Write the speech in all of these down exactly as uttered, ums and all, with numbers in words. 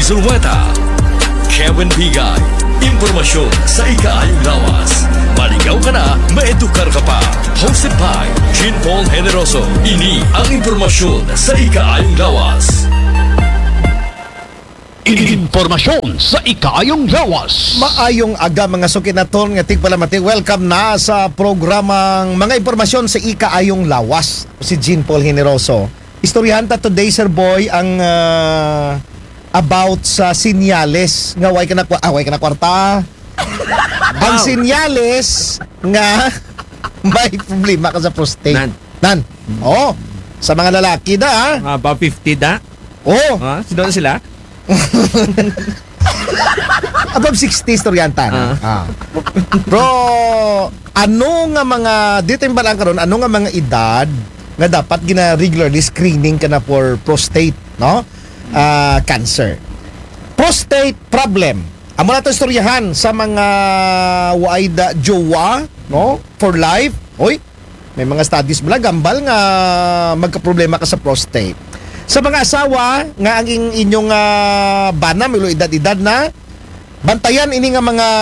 Zulueta, Kevin Bigay. Impormasyon sa ikaayong lawas. Maligaw ka na, maedukar ka pa. Hosted by Jean Paul Generoso. Ini ang impormasyon sa ikaayong lawas. Impormasyon sa ikaayong lawas. Maayong aga mga sukinaton nga tigpalamati. Welcome na sa programang mga impormasyon sa ikaayong lawas. Si Jean Paul Generoso. Istoryahan ta today, Sir Boy, ang uh, about sa sinyales nga way ka na, ah, way ka na kwarta. Ang sinyales nga may problema ka sa prostate. Nan. Nan. Oh, sa mga lalaki da ha. Ah, about fifty da? Oh, Ah, sino na sila? above sixty storyanta na. Ah. Ah. Bro, ano nga mga dito yung balang karon, ano nga mga edad nga dapat gina regularly screening ka na for prostate, no? Uh, cancer. Prostate problem. Amo na to istoryahan sa mga waida jowa, no? For life. Oy, may mga studies bala gambal nga magka-problema ka sa prostate. Sa mga asawa nga ang inyong uh, bana milo edad-edad na, bantayan ini nga mga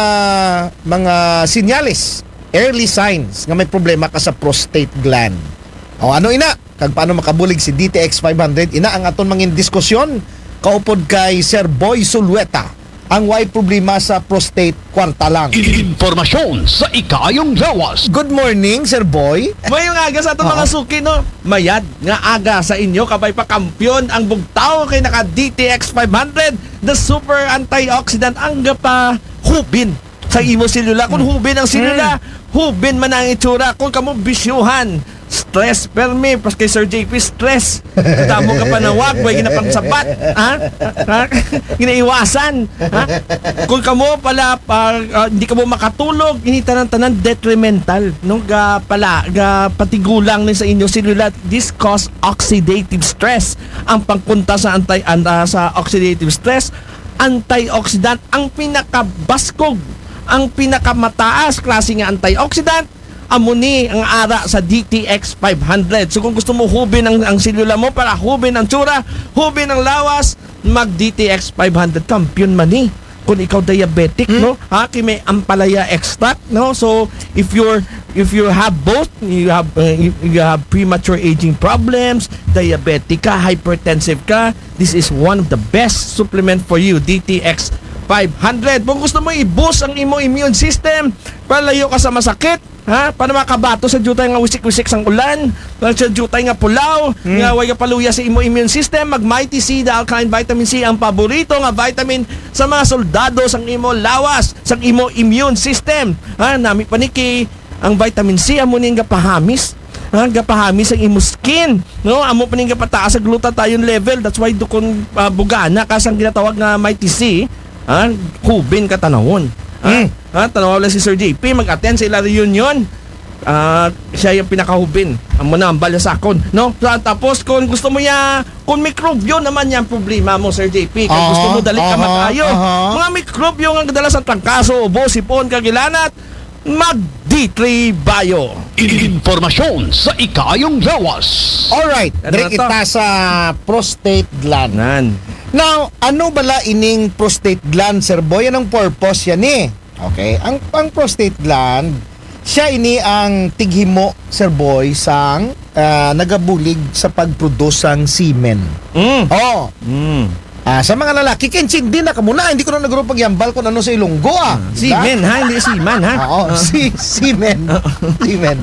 mga sinyales, early signs nga may problema ka sa prostate gland. O ano ina? Kag paano makabulig si D T X five hundred? Ina ang aton mangin diskusyon kaupod kay Sir Boy Zulueta. Ang way problema sa prostate kwarta lang. Impormasyon sa ikaayong lawas. Good morning, Sir Boy. Mayong aga sa itong mga suki, no? Mayad nga aga sa inyo, kabay pa kampiyon ang bugtaw kay naka D T X five hundred, the super antioxidant ang pa hubin sa imo silula. Kung hubin ang silula, hubin man ang itsura. Kung kamo bisyuhan, stress permi, pas kay Sir J P, stress. Tamo ka pa na wag, way ginapangsabat. Ha? Ha? Ginaiwasan. Ha? Kung kamo pala, pa, uh, hindi ka mo makatulog, ini tanan-tanan detrimental. No? Ga pala, ga patigulang ni sa inyo silula. This cause oxidative stress. Ang pangpunta sa anti anda sa oxidative stress, antioxidant ang pinakabaskog, ang pinakamataas klase nga antioxidant, amuni ang ara sa D T X five hundred. So kung gusto mo hubin ang, ang silula mo para hubin ang tsura, hubin ang lawas, mag D T X five hundred, kampiyon man ni. Kung ikaw diabetic, hmm? no? Ha, kay may ampalaya extract, no? So if you're if you have both, you have uh, you, you have premature aging problems, diabetic ka, hypertensive ka, this is one of the best supplement for you, D T X five hundred. Kung gusto mo i-boost ang imo immune system, palayo ka sa masakit, ha? Para makabato sa jutay nga wisik-wisik sang ulan, sa jutay nga pulaw, mm. nga way ka paluya sa imo immune system, mag Mighty C, the alkaline vitamin C, ang paborito nga vitamin sa mga soldado sang imo lawas, sang imo immune system. Ha? Nami paniki ang vitamin C amo ning gapahamis. Ha, gapahamis ang imo skin, no? Amo paning gapataas sa glutathione level. That's why dukon uh, bugana kasang ginatawag nga Mighty C. Ha? Hubin ka tanawon. Ha? Mm. Ha? Tanaw lang si Sir J P, mag-attend sa ila reunion. Uh, siya yung pinakahubin. Ang manambal sa akon, no? So, tapos kung gusto mo ya, kung mikrobyo naman yan problema mo, Sir J P. Kung Uh-huh, gusto mo dalit ka uh-huh, mag-ayo. uh-huh. Mga mikrobyo nga kadala sa trangkaso, ubo, sipon, kagilanat, mag D three Bio. Impormasyon sa ikaayong lawas. Alright, Ano direct na to? kita sa prostate gland. Nan. Now, ano bala ining prostate gland, Sir Boy? Anong purpose yan eh? Okay, ang, ang prostate gland, siya ini ang tighimo, Sir Boy, sang uh, nagabulig sa pag-produce sang semen. Mm. Oh, Mm. ah, sa mga lalaki, kinsin din na kamuna, hindi ko na nagro pagyambal kung ano sa ilonggo ah. Semen, ha? Hindi seaman, ha? Oo, si semen. Semen.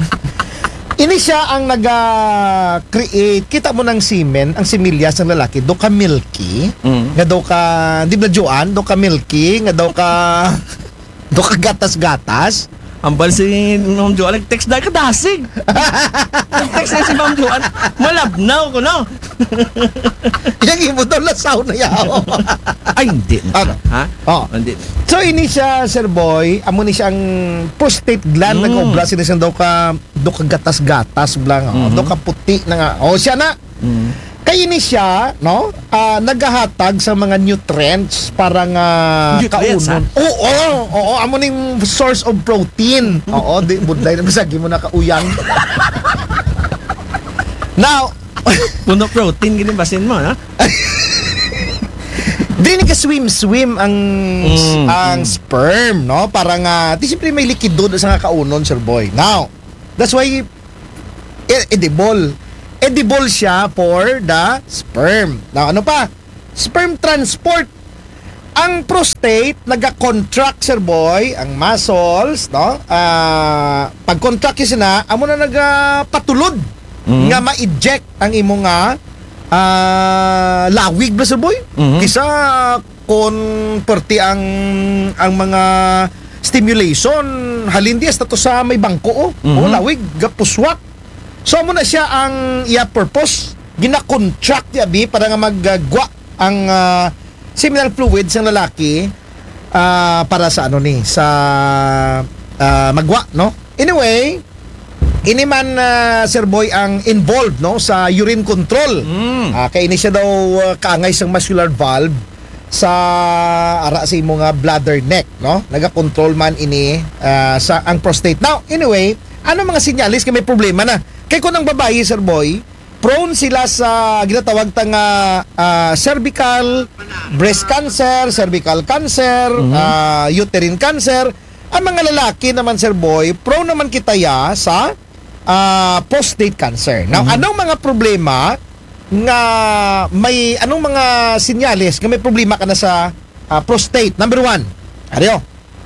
Ini siya ang naga-create, kita mo ng semen, ang similyas ng lalaki, do ka milky, Mm. nga do ka, di ba Joan, do ka milky, nga do ka, do ka gatas-gatas. Ambal si Ma'am Joan, nag-text dahil kadasig. Nag-text na si Ma'am Joan, malabnaw ko, no? Yang imo daw lasaw na yaw. Ay, hindi na. Ano? Ha? Oh. Hindi na. So ini siya, Sir Boy, amo ni siyang prostate gland, Mm. nag-obra sila siyang daw ka, do ka gatas-gatas, blang, oh, Mhm. do ka puti na nga. Oh, siya na. Mm. Kaya ni siya, no, ah, naghahatag sa mga nutrients para nga Nutrients, kaunon. Oo, oo, oo, amo ning source of protein. Oo, di budlay na bisagi mo na kauyang. Now, Puno protein, gini basin mo, ha? Dili ka swim-swim ang Mm, ang sperm, no? Para nga, di siyempre may likido sa nga kaunon, sir boy. Now, that's why e- edible. Edible siya for the sperm. Now, ano pa? Sperm transport. Ang prostate, naga-contract, sir boy, ang muscles, no? Ah, pag-contract yun na, amo na nagapatulod Mhm. nga ma-eject ang imo nga ah, lawig ba, sir boy? Mhm. Kisa kung perti ang ang mga stimulation halin di to sa may bangko oh. Mhm. O lawig gapuswak. So amo na siya ang iya purpose. Gina-contract ya bi para nga maggwa ang ah, seminal fluid sa lalaki ah, para sa ano ni sa ah, magwa, no? Anyway, ini man ah, sir boy ang involved no sa urine control. Mm. Ah, kay ini siya daw uh, kaangay sang muscular valve sa ara sa imo nga bladder neck, no? Naga-control man ini ah, sa ang prostate. Now, anyway, ano mga sinyalis kay may problema na? Kay kun ang babae, sir boy, prone sila sa ginatawag tang ah, ah, cervical breast cancer, cervical cancer, ah, uterine cancer. Ang mga lalaki naman, sir boy, prone naman kita ya sa ah, prostate cancer. Now, anong mga problema nga may anong mga sinyales nga may problema ka na sa ah, prostate? Number one, ariyo,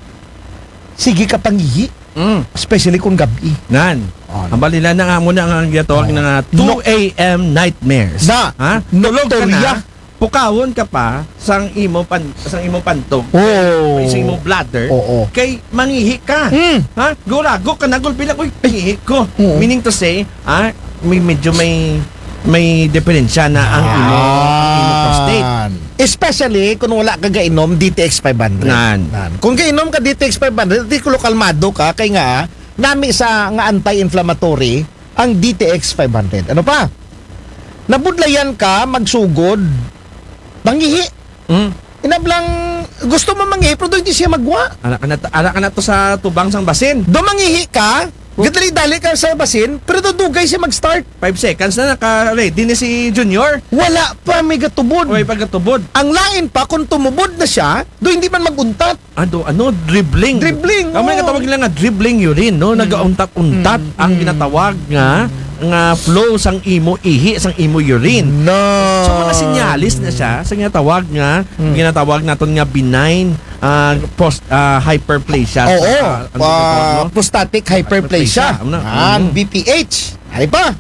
sige ka pangihi, Mm. especially kung gabi. Nan. Oh, Ang balila na nga muna ang ginatawag Oh. na nga two a.m. nightmares. Na. Ha? Tulog ka Nocturia. na. Pukawon ka pa sang imo pan sang imo pantog. Oh. Sa imo bladder. Oo. Kay mangihi ka. Hmm. Ha? Gurago ka na gulpila uy, pangihi ko. Oo. Meaning to say, ha, may medyo may may diferensya na ang imo ang imo prostate. Yan. Especially kung wala ka gainom D T X five hundred. Nan. Nan. Kung gainom ka D T X five hundred, di ko kalmado ka kay nga nami sa nga anti-inflammatory ang D T X five hundred. Ano pa? Nabudlayan ka magsugod. Mangihi. Mm. Inablang gusto mo mangihi pero hindi siya magwa. Anak ka na anak ka na to sa tubang sang basin. Do mangihi ka, gadali-dali ka sa basin, pero dudugay siya mag-start. Five seconds na naka-ready ni si Junior. Wala pa may gatubod. Uy, pagkatubod. Ang lain pa, kung tumubod na siya, do hindi man maguntat. Ano, ano, dribbling. Dribbling, Ang oo. mga tawag nila nga dribbling urine, no? Nag-untat-untat Mm. ang ginatawag nga nga flow sang imo ihi, sang imo urine. No. So mga sinyalis na siya sa ginatawag nga, Mm. ginatawag naton nga benign uh, post uh, hyperplasia. Oo. Uh, ano ginatawag, Uh, no? prostatic hyperplasia. Hyperplasia, ano? Ang Mm. B P H. Ay pa.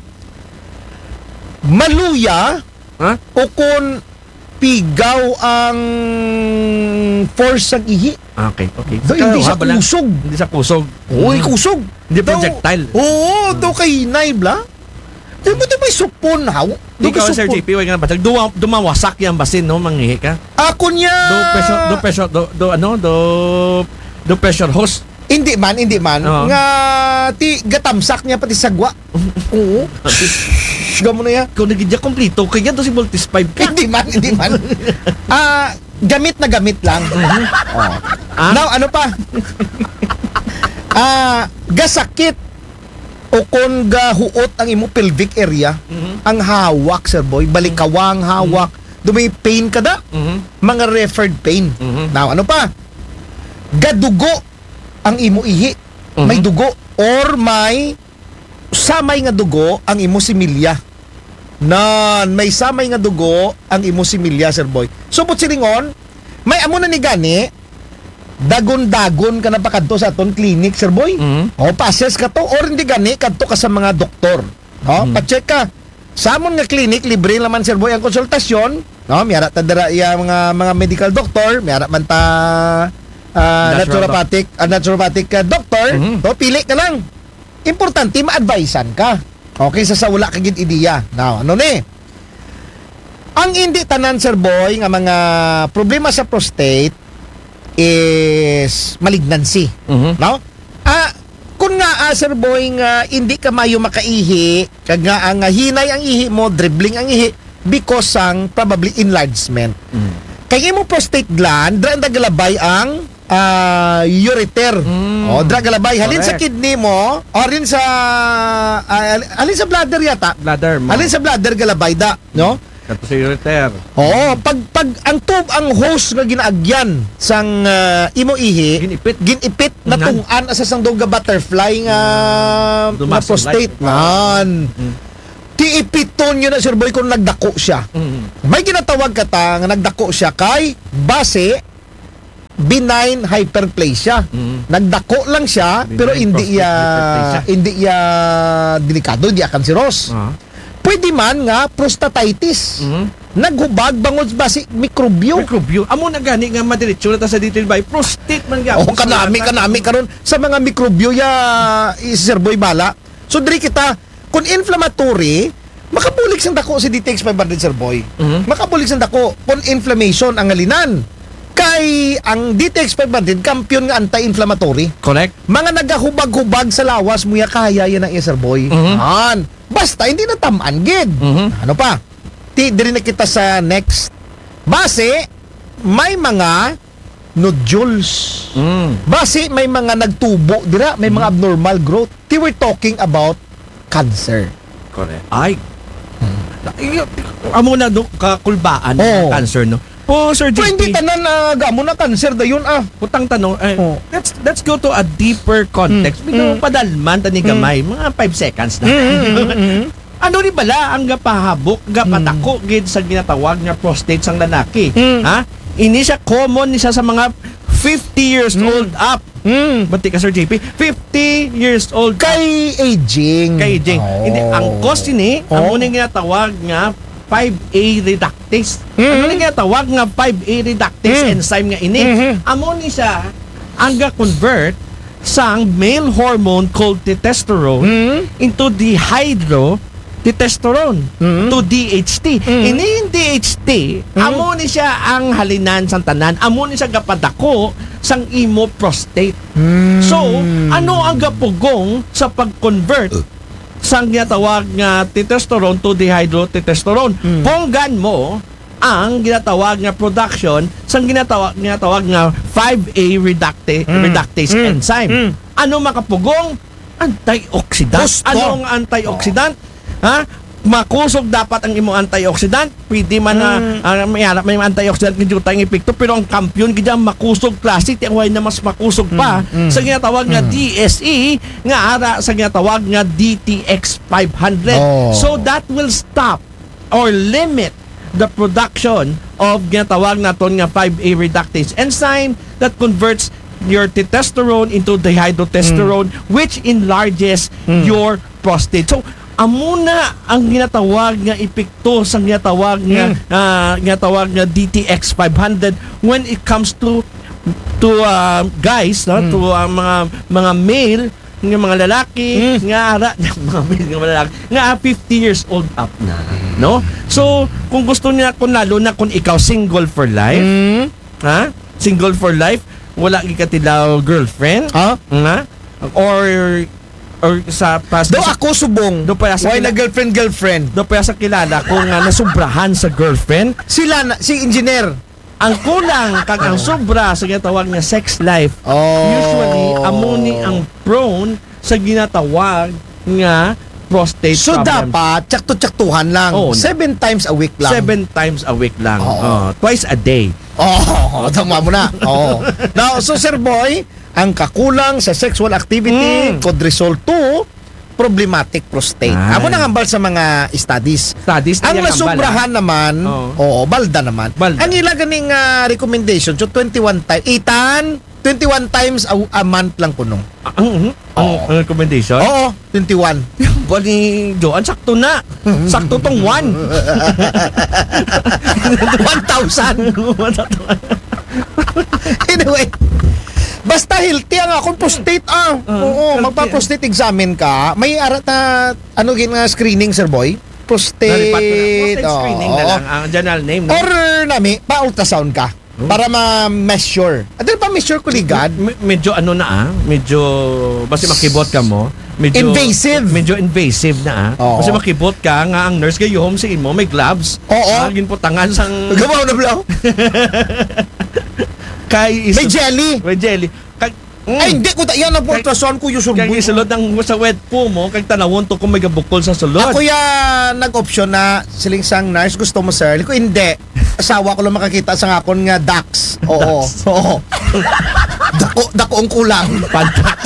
Maluya Ha? o kung pigaw ang force ng ihi. Okay, okay. Do, hindi sa Haba lang. kusog. Hindi sa kusog. Uy, Mm. kusog. Hindi Daw- projectile. Oo, daw kay naibla. Di mo di may supon, haw? Di Daw kay ka, Sir supon. J P, wag nga batag. Duma, dumawasak yung basin, no? Manghihi ka. Ako niya. Do pressure, do pressure, do, do ano, do, do pressure hose. Hindi man, hindi man. Oo. Nga, ti, gatamsak niya pati sagwa. Oo. Shhh, mo na yan. Kung nagidya kompleto, kaya to si Voltis five ka. Hindi man, hindi man. Ah, gamit na gamit lang. oh. Ah? Now, ano pa? Ah, gasakit o kung gahuot ang imo pelvic area, Mhm. ang hawak, sir boy, balikawang hawak, dumay pain ka da, Mhm. mga referred pain. Mhm. Now, ano pa? Gadugo ang imo ihi. Mhm. May dugo or may samay nga dugo ang imo similya. Nan, may samay nga dugo ang imo similya, sir boy. Subot silingon, may amo na ni gani, dagon-dagon ka na pa kadto sa aton clinic, sir boy. Mhm. O passes ka to or hindi gani kadto ka sa mga doktor. No, Mhm. pa-check ka. Sa amon nga clinic libre naman, sir boy, ang konsultasyon. No, miyara ta dira iya mga mga medical doctor, miyara man ta ah, Natural naturopathic ah, naturopathic ah, doctor. Mhm. No, pili ka lang. Importante ma-advisean ka. Okay, sa sa wala ka gid ideya. Now, ano ni? Ang hindi tanan, sir boy, nga mga problema sa prostate is malignancy. Mhm. No? Ah, kung nga ah, sir boy nga hindi ka mayo makaihi, kag nga ang ah, hinay ang ihi mo, dribbling ang ihi because sang probably enlargement. Mhm. Kay imo prostate gland, dra nagalabay ang ah, ureter. Mm. O, dra galabay halin sa Correct. kidney mo, o rin sa ah, halin sa bladder yata. Bladder mo. Halin sa bladder galabay da, no? Kato si Reter. Oo, pag pag ang tub ang host nga ginaagyan sang ah, imo ihi, Ginipit. ginipit na Ngan. tungan asa sang dog butterfly nga nga Dumasong prostate light. man. Mm. Ti ipiton yun na Sir Boy kung nagdako siya. Mm. May ginatawag ka ta nga nagdako siya kay base benign hyperplasia. Mm. Nagdako lang siya Benign pero hindi prostate ya hyperplasia. hindi ya delikado, hindi ya kanseros. Ah. Pwede man nga prostatitis. Mm. Naghubag bangod basi mikrobyo. Microbio. Amo na gani nga madiretso na ta sa detail by prostate man gyapon. Oh, kanami kanami karon sa mga mikrobyo ya eh, Sir Boy bala. So diri kita kung inflammatory, makabulig sang dako si D T X five hundred Sir Boy. Mhm. Makabulig sang dako kung inflammation ang ngalinan. Kay ang D T X five hundred kampiyon nga anti-inflammatory. Correct. Mga nagahubag-hubag sa lawas mo ya kaya yan ang Sir Boy. Mhm. Yan. Basta hindi na tamaan gid. Mhm. Ano pa? Ti diri na kita sa next. Base may mga nodules. Mm. Base may mga nagtubo dira, may mga abnormal growth. Ti we're talking about cancer. Correct. Ay. Ay, amo na do kakulbaan ng Oo. cancer no. Po Sir So J hindi P. tanan na gamo na cancer dayon ah. Putang tanong, eh, Oh. let's let's go to a deeper context. Mm, Bitaw mm. padalman tani gamay, mga five seconds na. Ano ni bala ang gapahabok, gapatako gid sa ginatawag nga prostate sang lalaki? Mm. Ha? Ini siya common ni siya sa mga fifty years old up. Mm. Bati ka Sir J P, fifty years old up. Kay aging. Kay Jing. Oh. Hindi, ang cause ini, Oh. amo ni ginatawag nga five A reductase. Mhm. Ano ni ginatawag nga five A reductase Mhm. enzyme nga ini? Mhm. Amo ni siya ang ga-convert sang male hormone called testosterone Mm. into dihydrotestosterone Mhm. to D H T. Mhm. Ini yung D H T, amo ni siya ang halinan sang tanan. Amo ni siya gapadako sang imo prostate. Mm. So, ano ang gapugong sa pag-convert sang ginatawag nga testosterone to dihydrotestosterone? Mm. Punggan mo ang ginatawag nga production sang ginatawag ginatawag nga five A reductase Mm. reductase Mm. enzyme. Mm. Ano makapugong? Antioxidant. Gusto. Anong antioxidant? Ha? Makusog dapat ang imong antioxidant. Pwede man na Mm. ah, may harap may antioxidant kung tayong epekto, pero ang kampiyon kaya makusog klase ti ang way na mas makusog pa Mm, mm, sa ginatawag nga mm. D S E nga ara sa ginatawag nga D T X five hundred. Oh. So that will stop or limit the production of ginatawag naton nga five A reductase enzyme that converts your testosterone into dihydrotestosterone, which enlarges Mm. your prostate. So amuna ang ginatawag nga epekto sa ginatawag nga Mm. ah, ginatawag nga D T X five hundred when it comes to to uh, guys no, Mm. to uh, mga mga male nga mga lalaki Mm. nga ara mga male nga mga lalaki nga fifty years old up na, no? So kung gusto niya, kung lalo na kung ikaw single for life, Mm. ha? Single for life, wala gi ka tilaw girlfriend, Ah? nga? Or or sa past Do ako subong. Do pa sa Why na kila- girlfriend girlfriend? do pa sa kilala ko nga nasubrahan sa girlfriend. Sila na si engineer. Ang kulang kag ang sobra sa ginatawag nga sex life. Oh. Usually amoni ang prone sa ginatawag nga prostate So problem. dapat tsakto-tsaktuhan lang. Oo. Seven times a week lang. Seven times a week lang. Oo. Oh, twice a day. Oh, tama mo na. Oh. Now, so Sir Boy, ang kakulang sa sexual activity Mm. could result to problematic prostate. Ay. Amo nang ambal sa mga studies. Studies Ang niyang nasubrahan naman, Oo. oo, balda naman. Balda. Ang ila ganing ah, recommendation, so twenty-one times, itan, twenty-one times a, a month lang kunong. ambala. Ang, ang, ang, Oo. ang recommendation? Oo, twenty-one. Bali, Joan, sakto na. Sakto tong one. one thousand. Anyway, basta healthy ang akong prostate ah. Ah, Oo, healthy. magpa-prostate examine ka. May arat na ano gin nga screening Sir Boy? Prostate. Nalipat ko na. Prostate oo. screening na lang. Ang general name. No? Or nami, pa-ultrasound ka para ma-measure. At pa measure ko ligad. Me- medyo ano na ah, medyo basta makibot ka mo, medyo Invasive. medyo invasive na ah. Oo. Basta makibot ka nga ang nurse kayo home sa mo may gloves. Oo. Ah, ginputangan sang Gawa na blaw. kay May jelly. may jelly. Kay Ay, hindi ko ta yan ang ultrasound ko yung Kaya sulboy. isulod ang sa wet po mo, kag tanawon to kung may gabukol sa sulod. Ako ya nag-option na siling sang nurse gusto mo sir. Ko hindi. Asawa ko lang makakita sa ngakon nga ducks. Oo. Oo. dako dako ang kulang. Pantax.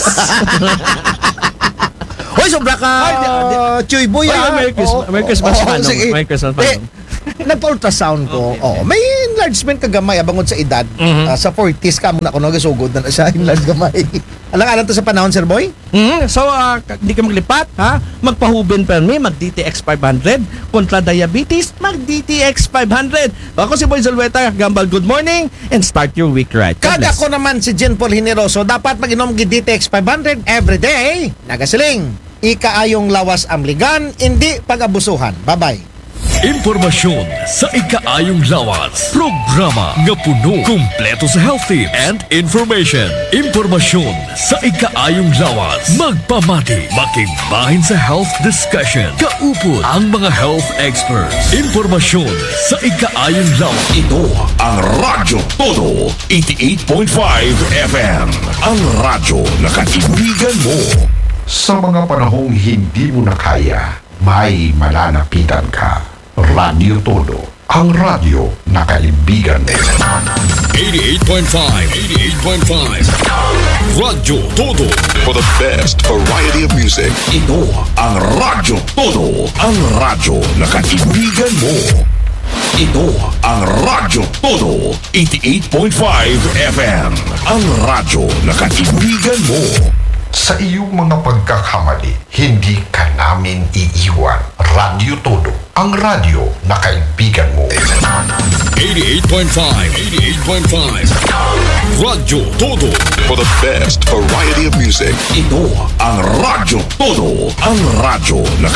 Hoy, sobra ka. Ay, di- di- Chuy boy. Ay, ah. Merry Christmas- Oo, Merry Christmas, oo, Manong. sige. Merry Christmas, Eh, Manong. nagpa-ultrasound ko. Oo, may enlargement kagamay abangod sa edad. Mhm. Ah, sa forties ka muna ko nagasugod na na siya enlarged gamay. Alang-alang to sa panahon, sir boy? Mm, so, ah, k- di ka maglipat, ha? Magpahubin pa mi, mag-D T X five hundred. Kontra diabetes, mag-D T X five hundred. Ako si Boy Zalweta, Gambal, good morning, and start your week right. God Kada bless. ko naman si Jen Paul Hineroso, dapat mag-inom gi D T X five hundred every day. Nagasiling. Ikaayong lawas amligan, hindi pag-abusuhan. Bye-bye. Impormasyon sa ikaayong lawas. Programa nga puno, kumpleto sa health tips and information. Impormasyon sa ikaayong lawas. Magpamati, makigbahin sa health discussion. Kaupod ang mga health experts. Impormasyon sa ikaayong lawas. Ito ang Radyo Todo eighty-eight point five F M. Ang radyo na kaibigan mo. Sa mga panahong hindi mo na kaya, may malalapitan ka. Radyo Todo, ang radyo na kaibigan mo. eighty-eight point five. eighty-eight point five. Radyo Todo. For the best variety of music. Ito ang Radyo Todo. Ang radyo na kaibigan mo. Ito ang Radyo Todo eighty-eight point five F M. Ang radyo na kaibigan mo. Sa iyong mga pagkakamali, hindi ka namin iiwan. Radyo Todo, ang radyo na kaibigan mo. eighty-eight point five. eighty-eight point five. Radyo Todo. For the best variety of music. Ito ang Radyo Todo. Ang radyo na